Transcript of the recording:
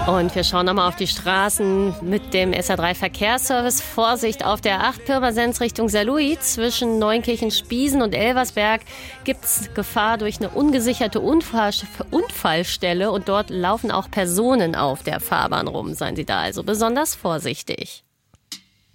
Und wir schauen nochmal auf die Straßen mit dem SA3 Verkehrsservice. Vorsicht auf der 8 Pirmasens Richtung Saarlouis. Zwischen Neunkirchen-Spiesen und Elversberg gibt es Gefahr durch eine ungesicherte Unfallstelle. Und dort laufen auch Personen auf der Fahrbahn rum. Seien Sie da also besonders vorsichtig.